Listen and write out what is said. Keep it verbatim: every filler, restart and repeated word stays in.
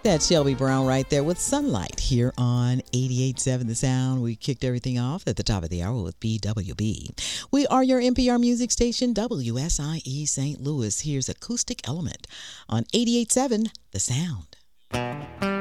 That's Shelby Brown right there with Sunlight here on eighty-eight point seven The Sound. We kicked everything off at the top of the hour with B W B. We are your N P R music station, W S I E Saint Louis. Here's Acoustic Element on eighty-eight point seven The Sound.